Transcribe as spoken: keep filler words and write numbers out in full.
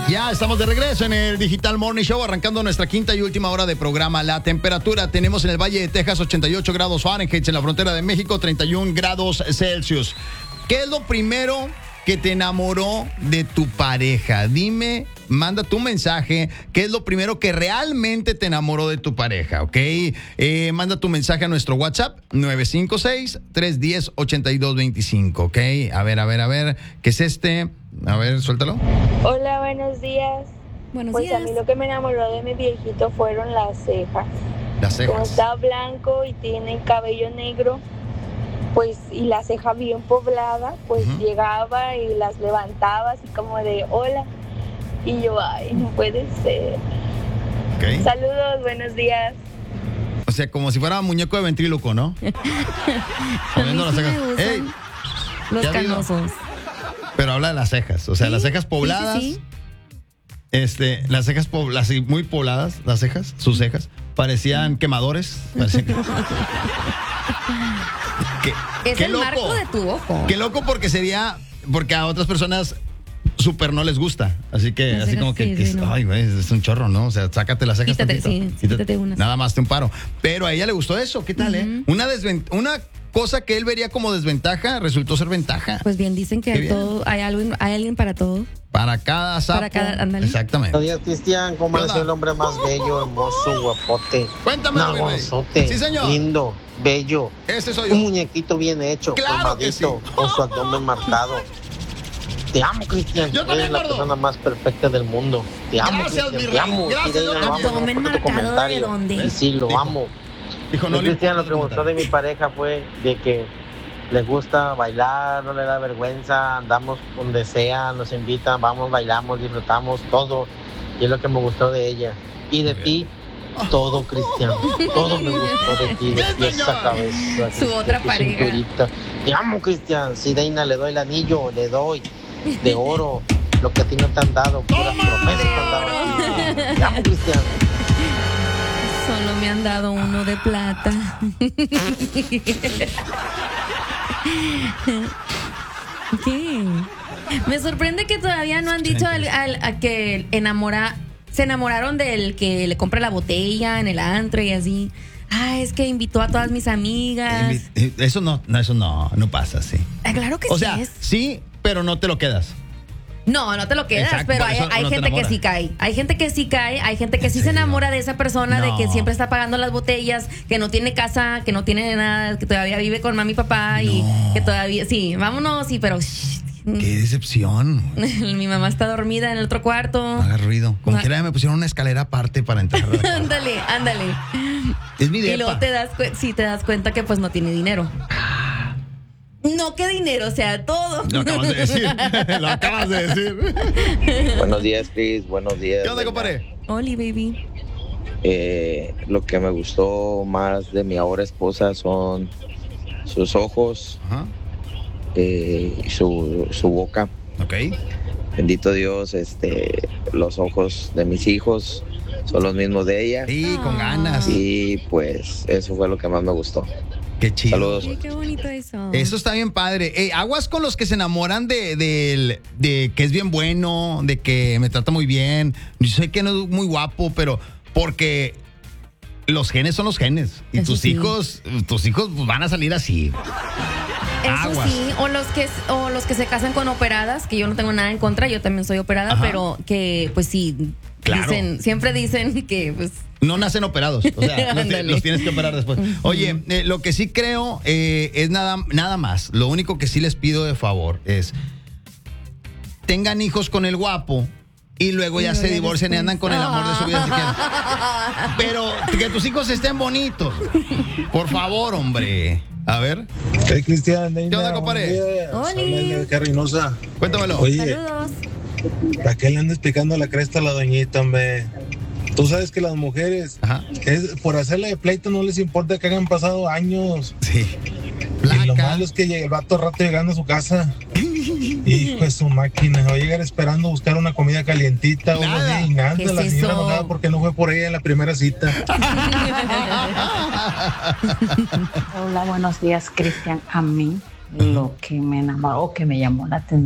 Ya estamos de regreso en el Digital Morning Show, arrancando nuestra quinta y última hora de programa. La temperatura tenemos en el Valle de Texas ochenta y ocho grados Fahrenheit, en la frontera de México treinta y un grados Celsius. ¿Qué es lo primero que te enamoró de tu pareja? Dime, manda tu mensaje. ¿Qué es lo primero que realmente te enamoró de tu pareja? ¿Ok? Eh, manda tu mensaje a nuestro WhatsApp nueve cinco seis, tres uno cero, ocho dos dos cinco. ¿Ok? A ver, a ver, a ver. ¿Qué es este? A ver, suéltalo. Hola, buenos días. Buenos pues días. a mí lo que me enamoró de mi viejito fueron las cejas. Las Como cejas. está blanco y tiene el cabello negro, pues, y la ceja bien poblada, pues Ujú. llegaba y las levantaba así como de hola. Y yo, ay, no puede ser. Ok. Saludos, buenos días. O sea, como si fuera muñeco de ventríloco, ¿no? Poniendo A las mí sí cejas. me gustan ¡Ey! los ¿qué ha habido? canosos. Pero habla de las cejas. O sea, Sí, las cejas sí, pobladas. sí, sí. Este, las cejas pobl- así muy pobladas, las cejas, sus cejas, parecían quemadores. Parecían que- Qué- Es qué el loco. marco de tu ojo. Qué loco porque sería, porque a otras personas súper no les gusta. Así que, Las así cejas, como que, sí, que sí, es, no. ay, güey, es un chorro, ¿no? O sea, sácate las cejas. Quítate, tantito. sí, sí, quítate unas. Nada más te un paro. Pero a ella le gustó eso, ¿qué tal, eh? Ujú. Una desven- una cosa que él vería como desventaja resultó ser ventaja. Pues bien, dicen que Qué hay, bien. todo, hay, algo, hay alguien para todo. Para cada sapo. Para cada- ándale. Exactamente. Buenos días, Cristian. ¿Cómo ¿Qué eres onda? el hombre más bello, hermoso, guapote? Cuéntame, mi rey. Nagonzote, Sí, señor. lindo, bello. Ese soy Un yo. muñequito bien hecho, Claro que formadito, sí. con su abdomen marcado. Te amo, Cristian. Yo también, Eres la gordo. persona más perfecta del mundo. Te amo, Gracias, Cristian. mi Te rey. amo. Gracias, Sí, de yo ahí lo amo, Abdomen no por tu marcado, ¿de comentario. dónde? Y sí, lo Dijo. amo. Dijo, no Yo, le Cristian, lo importa que me gustó de mi pareja fue de que le gusta bailar, no le da vergüenza, andamos donde sea, nos invitan, vamos, bailamos, disfrutamos, todo. Y es lo que me gustó de ella. Y de ti, todo, Cristian. Todo me gustó de ti, de Sí, pies señor. a cabeza. Su otra de tu pareja. cinturita. Te amo, Cristian. Si, Deina, le doy el anillo, le doy de oro, lo que a ti no te han dado, puras promesas te han dado a ti. Te amo, Cristian. Solo me han dado uno de plata. ¿Qué? Me sorprende que todavía no han dicho al, al- a que enamora, se enamoraron del que le compra la botella en el antro y así. Ah, es que invitó a todas mis amigas. Eh, Eso no, no, eso no, no pasa así. Ah, claro que O sí sea, es. sí, pero no te lo quedas. No, no te lo quedas, Exacto, pero por hay, eso hay no te gente que enamora. sí cae. Hay gente que sí cae, hay gente que ¿En sí se serio? enamora de esa persona, de que No. siempre está pagando las botellas, que no tiene casa, que no tiene nada, que todavía vive con mami y papá y No. que todavía, sí, vámonos, sí, pero shh, Qué decepción. mi mamá está dormida en el otro cuarto. No hagas ruido. Como No. quiera me pusieron una escalera aparte para entrar. ándale, ándale. Es mi Y luego depa. te das, cuen- sí, te das cuenta que pues no tiene dinero. No, qué dinero, o sea, todo. Lo acabas de decir. Lo acabas de decir. Buenos días, Chris. Buenos días. ¿Qué onda, Reina. compadre? Oli, baby. Eh, lo que me gustó más de mi ahora esposa son sus ojos Ajá. eh, y su, su boca. Ok. Bendito Dios, este, los ojos de mis hijos son los mismos de ella. Sí, con Ah. ganas. Y pues eso fue lo que más me gustó. Qué chido. Saludos. Ay, qué bonito eso. Eso está bien padre. Ey, aguas con los que se enamoran de, del- de que es bien bueno, de que me trata muy bien. Yo sé que no es muy guapo, pero porque los genes son los genes. Y Eso tus sí. hijos, tus hijos pues, van a salir así. Eso Aguas. sí, o los que o los que se casan con operadas, que yo no tengo nada en contra, yo también soy operada, Ajá. pero que pues sí, Claro. dicen, siempre dicen que pues No nacen operados. O sea, los, ti- Ándale. los tienes que operar después. Oye, eh, lo que sí creo eh, es nada, nada más. Lo único que sí les pido de favor es tengan hijos con el guapo y luego Y ya luego se ya divorcian y después. andan con el amor de su vida si quieren. Pero que tus hijos estén bonitos. Por favor, hombre. A ver, Hey, Cristian, Deina, ¿Qué onda, compadre? buenos días. Oli. Habla Edgar Carrinosa. cuéntamelo. Oye, saludos. ¿a qué le andas picando la cresta a la doñita, hombre? Tú sabes que las mujeres, Ajá. es, por hacerle de pleito no les importa que hayan pasado años. Sí. Y lo Placa. malo es que llega- el vato rato llegando a su casa. Hijo de su máquina. Va a llegar esperando buscar una comida calientita o algo Nada. así. Y nada, ¿Qué es la señora eso? enojada porque no fue por ella en la primera cita. Hola, buenos días, Cristian. A mí lo que me enamoró, que me llamó la atención